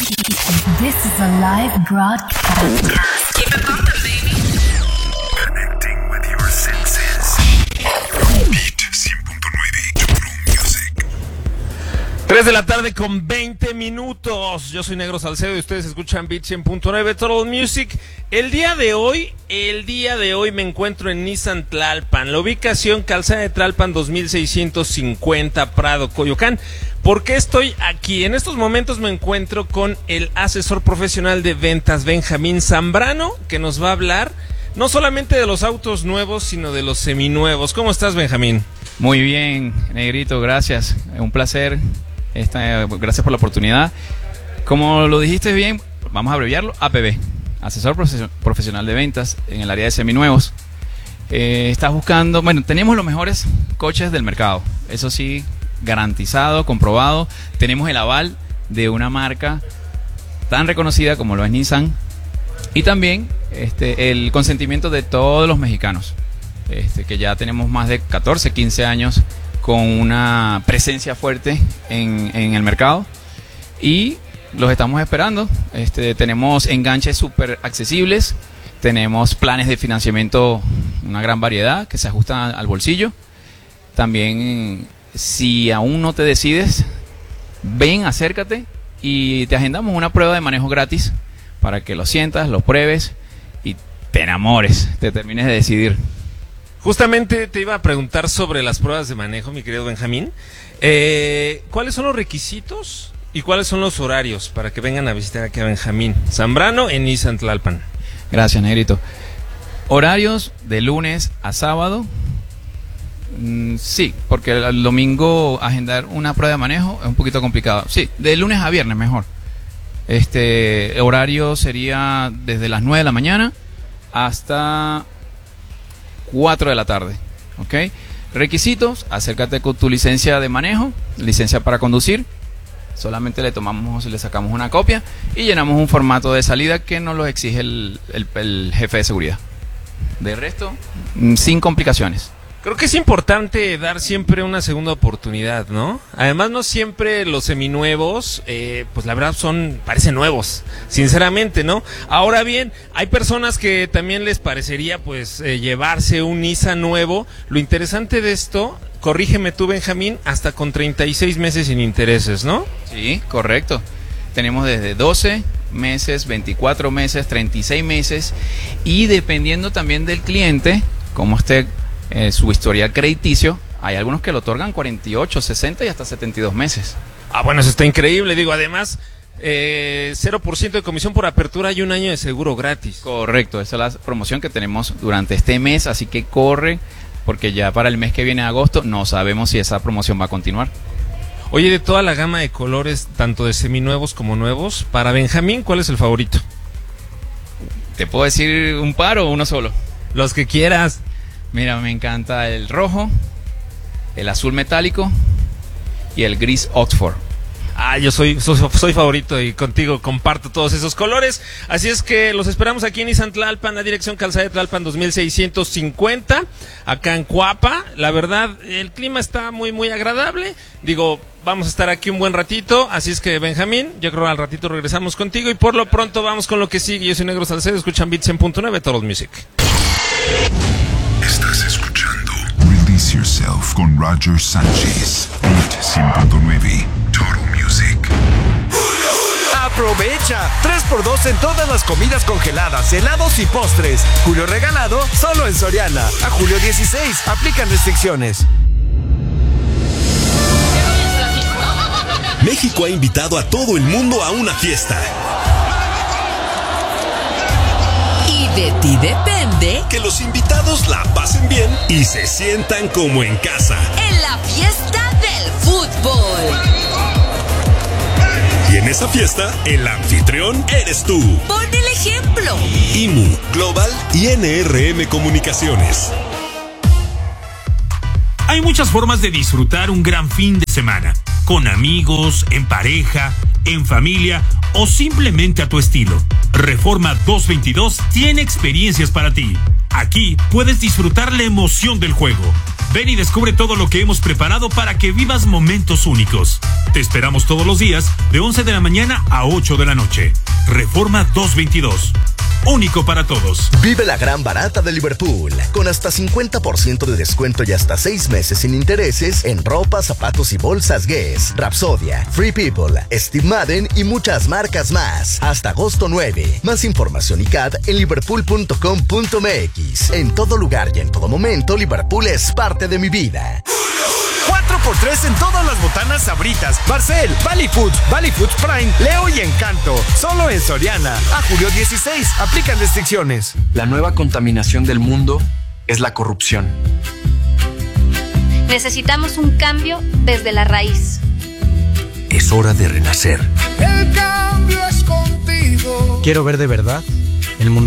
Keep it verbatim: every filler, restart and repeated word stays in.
This is a live broadcast. Keep it pumping, baby. Connecting with your senses. Beat cien punto nueve True Music. tres de la tarde con veinte minutos. Yo soy Negro Salcedo y ustedes escuchan Beat cien punto nueve Total Music. El día de hoy, el día de hoy me encuentro en Nissan Tlalpan. La ubicación, Calzada de Tlalpan dos mil seiscientos cincuenta, Prado, Coyoacán. ¿Por qué estoy aquí? En estos momentos me encuentro con el asesor profesional de ventas, Benjamín Zambrano, que nos va a hablar no solamente de los autos nuevos, sino de los seminuevos. ¿Cómo estás, Benjamín? Muy bien, Negrito, gracias. Un placer. Esta, gracias por la oportunidad. Como lo dijiste bien, vamos a abreviarlo, A P B, asesor profesional de ventas en el área de seminuevos. Eh, estás buscando, bueno, tenemos los mejores coches del mercado, eso sí, garantizado, comprobado. Tenemos el aval de una marca tan reconocida como lo es Nissan, y también este, el consentimiento de todos los mexicanos, este, que ya tenemos más de catorce, quince años con una presencia fuerte en, en el mercado, y los estamos esperando. Este, tenemos enganches súper accesibles, tenemos planes de financiamiento, una gran variedad que se ajustan al bolsillo. También, si aún no te decides, ven, acércate y te agendamos una prueba de manejo gratis para que lo sientas, lo pruebes y te enamores, te termines de decidir. Justamente te iba a preguntar sobre las pruebas de manejo, mi querido Benjamín. Eh, ¿Cuáles son los requisitos y cuáles son los horarios para que vengan a visitar aquí a Benjamín Zambrano en Nissan Tlalpan? Gracias, Negrito. Horarios de lunes a sábado. Mm, sí, porque el domingo agendar una prueba de manejo es un poquito complicado. Sí, de lunes a viernes mejor. Este horario sería desde las nueve de la mañana hasta cuatro de la tarde, ¿ok? Requisitos: acércate con tu licencia de manejo, licencia para conducir. Solamente le tomamos, le sacamos una copia y llenamos un formato de salida que nos lo exige el, el, el jefe de seguridad. De resto, sin complicaciones. Creo que es importante dar siempre una segunda oportunidad, ¿no? Además, no siempre los seminuevos, eh, pues la verdad son, parecen nuevos, sinceramente, ¿no? Ahora bien, hay personas que también les parecería, pues, eh, llevarse un Nissan nuevo. Lo interesante de esto, corrígeme tú, Benjamín, hasta con treinta y seis meses sin intereses, ¿no? Sí, correcto. Tenemos desde doce meses, veinticuatro meses, treinta y seis meses, y dependiendo también del cliente, como esté Eh, su historial crediticio, hay algunos que lo otorgan cuarenta y ocho, sesenta y hasta setenta y dos meses. Ah, bueno, eso está increíble. Digo, además, eh, cero por ciento de comisión por apertura y un año de seguro gratis. Correcto, esa es la promoción que tenemos durante este mes, así que corre, porque ya para el mes que viene, agosto, no sabemos si esa promoción va a continuar. Oye, de toda la gama de colores, tanto de seminuevos como nuevos, para Benjamín, ¿cuál es el favorito? ¿Te puedo decir un par o uno solo? Los que quieras. Mira, me encanta el rojo, el azul metálico y el gris Oxford. Ah, yo soy, soy, soy favorito y contigo comparto todos esos colores. Así es que los esperamos aquí en Nissan Tlalpan, la dirección Calzada de Tlalpan dos mil seiscientos cincuenta, acá en Coapa. La verdad, el clima está muy, muy agradable. Digo, vamos a estar aquí un buen ratito. Así es que, Benjamín, yo creo que al ratito regresamos contigo y por lo pronto vamos con lo que sigue. Yo soy Negro Salcedo, escuchan Beat cien punto nueve Total Music. Estás escuchando Release Yourself con Roger Sánchez. Beat cien punto nueve Total Music. Aprovecha tres por dos en todas las comidas congeladas, helados y postres. Julio regalado solo en Soriana. A julio dieciséis. Aplican restricciones. México ha invitado a todo el mundo a una fiesta. Y de ti depende Que los invitados la pasen bien y se sientan como en casa. en la fiesta del fútbol. Y en esa fiesta, el anfitrión eres tú. Pon el ejemplo. I M U, Global y N R M Comunicaciones. Hay muchas formas de disfrutar un gran fin de semana. Con amigos, en pareja, en familia o simplemente a tu estilo. Reforma doscientos veintidós tiene experiencias para ti. Aquí puedes disfrutar la emoción del juego. Ven y descubre todo lo que hemos preparado para que vivas momentos únicos. Te esperamos todos los días de once de la mañana a ocho de la noche. Reforma doscientos veintidós. Único para todos. Vive la gran barata de Liverpool, con hasta cincuenta por ciento de descuento y hasta seis meses sin intereses en ropa, zapatos y bolsas Guess, Rapsodia, Free People, Steve Madden y muchas marcas más. Hasta agosto nueve. Más información y C A D en liverpool punto com punto m x. En todo lugar y en todo momento, Liverpool es parte de mi vida. cuatro por tres en todas las botanas Sabritas, Barcel, Valley Foods, Valley Foods Prime, Leo y Encanto. Solo en Soriana. A julio dieciséis. Aplican restricciones. La nueva contaminación del mundo es la corrupción. Necesitamos un cambio desde la raíz. Es hora de renacer. El cambio es contigo. Quiero ver de verdad el mundo